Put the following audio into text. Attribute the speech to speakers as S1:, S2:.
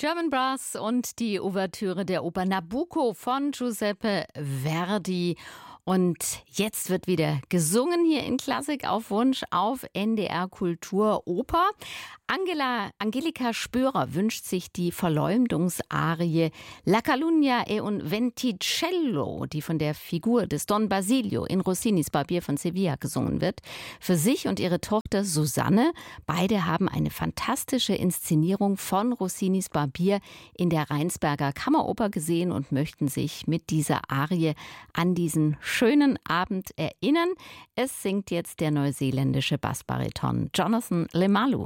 S1: German Brass und die Ouvertüre der Oper Nabucco von Giuseppe Verdi. Und jetzt wird wieder gesungen hier in Klassik auf Wunsch auf NDR Kultur Oper. Angelika Spörer wünscht sich die Verleumdungsarie La Calunnia e un Venticello, die von der Figur des Don Basilio in Rossinis Barbier von Sevilla gesungen wird, für sich und ihre Tochter Susanne. Beide haben eine fantastische Inszenierung von Rossinis Barbier in der Rheinsberger Kammeroper gesehen und möchten sich mit dieser Arie an diesen schönen Abend erinnern. Es singt jetzt der neuseeländische Bassbariton Jonathan Lemalu.